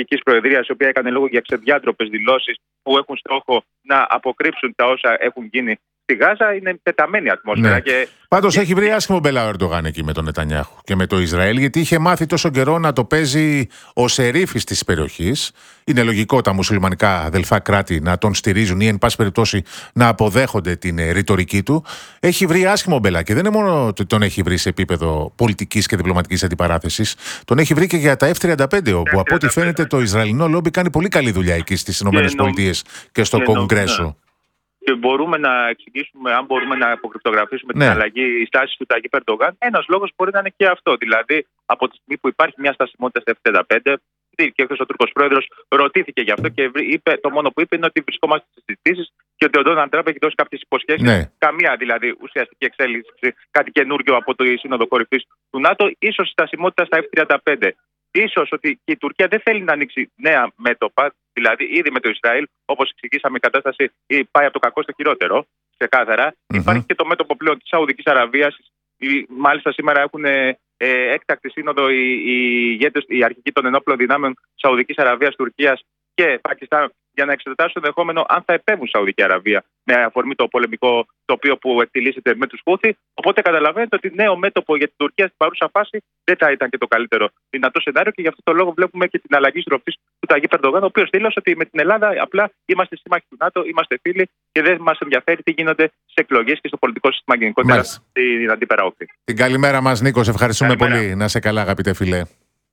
τουρκικής προεδρίας, η οποία έκανε λόγο για ξεδιάτροπες δηλώσεις που έχουν στόχο να αποκρύψουν τα όσα έχουν γίνει στη Γάζα, είναι τεταμένη ατμόσφαιρα. Ναι. Πάντως έχει βρει άσχημο μπελά ο Ερντογάν εκεί με τον Νετανιάχου και με το Ισραήλ, γιατί είχε μάθει τόσο καιρό να το παίζει ο σερίφης της περιοχής. Είναι λογικό τα μουσουλμανικά αδελφά κράτη να τον στηρίζουν ή εν πάση περιπτώσει να αποδέχονται την ρητορική του. Έχει βρει άσχημο μπελά και δεν είναι μόνο ότι τον έχει βρει σε επίπεδο πολιτικής και διπλωματικής αντιπαράθεσης. Τον έχει βρει και για τα F-35, όπου από ό,τι φαίνεται το Ισραηλινό λόμπι κάνει πολύ καλή δουλειά εκεί στις ΗΠΑ και στο Κογκρέσο. Και μπορούμε να εξηγήσουμε, αν μπορούμε να αποκρυπτογραφήσουμε την αλλαγή στάση του Ταγίπ Ερντογάν, ένας λόγος μπορεί να είναι και αυτό. Δηλαδή, από τη στιγμή που υπάρχει μια στασιμότητα στα F-35, και ο Τούρκος πρόεδρος ρωτήθηκε γι' αυτό και είπε, το μόνο που είπε είναι ότι βρισκόμαστε στις συζητήσεις και ότι ο Ντόναλντ Τραμπ έχει δώσει κάποιες υποσχέσεις. Ναι. Καμία δηλαδή ουσιαστική εξέλιξη, κάτι καινούργιο από το Σύνοδο Κορυφής του ΝΑΤΟ, ίσως η στασιμότητα στα F-35. Ίσως ότι και η Τουρκία δεν θέλει να ανοίξει νέα μέτωπα, δηλαδή ήδη με το Ισραήλ, όπως εξηγήσαμε, η κατάσταση πάει από το κακό στο χειρότερο, ξεκάθαρα. Υπάρχει και το μέτωπο πλέον της Σαουδικής Αραβίας. Μάλιστα σήμερα έχουν έκτακτη σύνοδο οι αρχικοί των ενόπλων δυνάμεων Σαουδικής Αραβίας, Τουρκίας και Πακιστάν για να εξετάσουν το ενδεχόμενο αν θα επέμβουν Σαουδική Αραβία με αφορμή το πολεμικό τοπίο που εκτιλήσεται με τους Χούθι. Οπότε καταλαβαίνετε ότι νέο μέτωπο για την Τουρκία στην παρούσα φάση δεν θα ήταν και το καλύτερο δυνατό σενάριο και γι' αυτό το λόγο βλέπουμε και την αλλαγή στροφής του Ταγίπ Ερντογάν, ο οποίος δήλωσε ότι με την Ελλάδα απλά είμαστε σύμμαχοι του ΝΑΤΟ, είμαστε φίλοι και δεν μας ενδιαφέρει τι γίνονται στις εκλογές και στο πολιτικό σύστημα γενικότερα στην αντίπερα όχθη. Την καλημέρα μας, Νίκο, ευχαριστούμε πολύ. Να σε καλά, αγαπητέ φιλέ.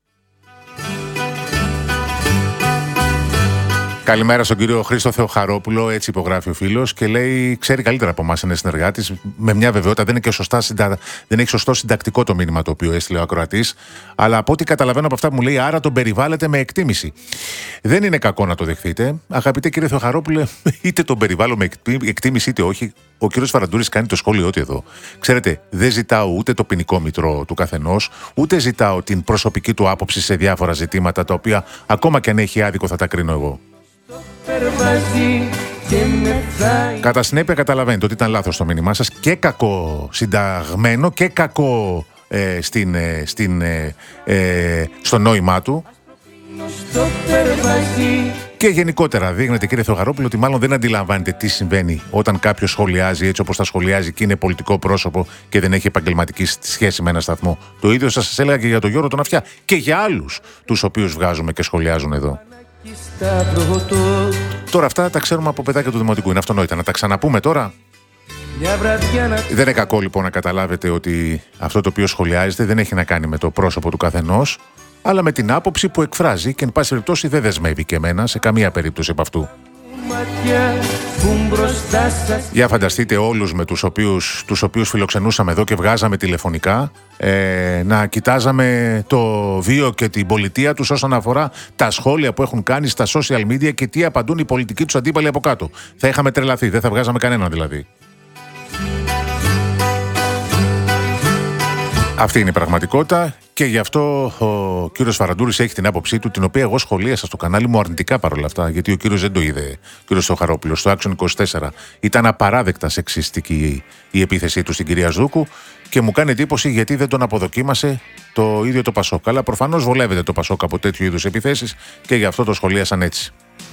Καλημέρα στον κύριο Χρήστο Θεοχαρόπουλο, έτσι υπογράφει ο φίλος και λέει: ξέρει καλύτερα από εμάς, είναι συνεργάτης. Με μια βεβαιότητα, δεν έχει σωστό συντακτικό το μήνυμα το οποίο έστειλε ο ακροατής. Αλλά από ό,τι καταλαβαίνω από αυτά που μου λέει, άρα τον περιβάλλεται με εκτίμηση. Δεν είναι κακό να το δεχτείτε. Αγαπητέ κύριε Θεοχαρόπουλε, είτε τον περιβάλλω με εκτίμηση είτε όχι, ο κύριος Φαραντούρης κάνει το σχόλιο του εδώ. Ξέρετε, δεν ζητάω ούτε το ποινικό μητρό του καθενός, ούτε ζητάω την προσωπική του άποψη σε διάφορα ζητήματα τα οποία ακόμα και αν έχει άδικο θα τα κρίνω εγώ. Κατά συνέπεια καταλαβαίνετε ότι ήταν λάθος το μήνυμά σας και κακό συνταγμένο και κακό στο νόημά του και γενικότερα δείχνετε κύριε Θεοχαρόπουλο ότι μάλλον δεν αντιλαμβάνετε τι συμβαίνει όταν κάποιος σχολιάζει έτσι όπως τα σχολιάζει και είναι πολιτικό πρόσωπο και δεν έχει επαγγελματική σχέση με ένα σταθμό. Το ίδιο σας έλεγα και για τον Γιώργο τον Αυτιά και για άλλους τους οποίους βγάζουμε και σχολιάζουν εδώ. Τώρα αυτά τα ξέρουμε από παιδάκια του Δημοτικού. Είναι αυτονόητα. Να τα ξαναπούμε τώρα. Δεν είναι κακό λοιπόν να καταλάβετε ότι αυτό το οποίο σχολιάζεται δεν έχει να κάνει με το πρόσωπο του καθενός, αλλά με την άποψη που εκφράζει και εν πάση περιπτώσει δεν δεσμεύει και εμένα σε καμία περίπτωση από αυτού. Για φανταστείτε όλους με τους οποίους φιλοξενούσαμε εδώ και βγάζαμε τηλεφωνικά να κοιτάζαμε το βίο και την πολιτεία τους όσον αφορά τα σχόλια που έχουν κάνει στα social media και τι απαντούν οι πολιτικοί τους αντίπαλοι από κάτω. Θα είχαμε τρελαθεί, δεν θα βγάζαμε κανέναν δηλαδή. Αυτή είναι η πραγματικότητα και γι' αυτό ο κύριος Φαραντούρης έχει την άποψή του, την οποία εγώ σχολίασα στο κανάλι μου αρνητικά παρόλα αυτά, γιατί ο κύριος δεν το είδε, ο κύριος Θεοχαρόπουλος, στο Action 24. Ήταν απαράδεκτα σεξιστική η επίθεσή του στην κυρία Ζούκου και μου κάνει εντύπωση γιατί δεν τον αποδοκίμασε το ίδιο το Πασόκ. Αλλά προφανώς βολεύεται το Πασόκ από τέτοιου είδους επιθέσεις και γι' αυτό το σχολίασαν έτσι.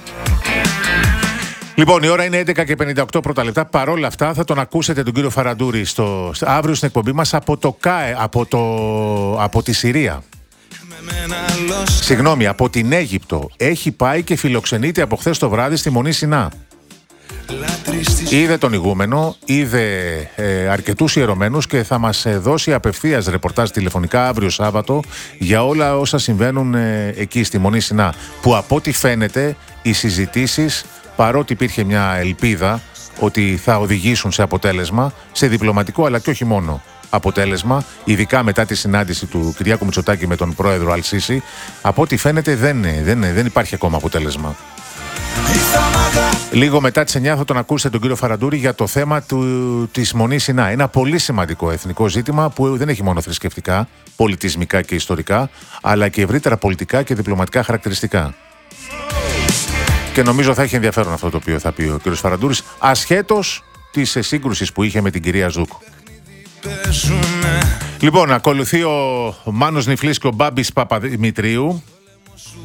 Λοιπόν, η ώρα είναι 11:58 πρώτα λεπτά. Παρόλα αυτά, θα τον ακούσετε τον κύριο Φαραντούρη αύριο στην εκπομπή μας από το ΚΑΕ, από τη Συρία. Συγγνώμη, από την Αίγυπτο. Έχει πάει και φιλοξενείται από χθες το βράδυ στη Μονή Σινά. Είδε τον ηγούμενο, είδε αρκετούς ιερωμένους και θα μας δώσει απευθείας ρεπορτάζ τηλεφωνικά αύριο Σάββατο για όλα όσα συμβαίνουν εκεί στη Μονή Σινά. Που από ό,τι φαίνεται οι συζητήσεις, παρότι υπήρχε μια ελπίδα ότι θα οδηγήσουν σε αποτέλεσμα, σε διπλωματικό αλλά και όχι μόνο αποτέλεσμα, ειδικά μετά τη συνάντηση του Κυριάκου Μητσοτάκη με τον πρόεδρο Αλ-Σίση, από ό,τι φαίνεται δεν υπάρχει ακόμα αποτέλεσμα. Λίγο μετά τις 9 θα τον ακούσετε τον κύριο Φαραντούρη για το θέμα της Μονής Σινά. Ένα πολύ σημαντικό εθνικό ζήτημα που δεν έχει μόνο θρησκευτικά, πολιτισμικά και ιστορικά, αλλά και ευρύτερα πολιτικά και διπλωματικά χαρακτηριστικά. Και νομίζω θα έχει ενδιαφέρον αυτό το οποίο θα πει ο κύριος Φαραντούρης, ασχέτως της σύγκρουσης που είχε με την κυρία Ζούκου. Λοιπόν, ακολουθεί ο Μάνος Νιφλής και ο Μπάμπης Παπαδημητρίου.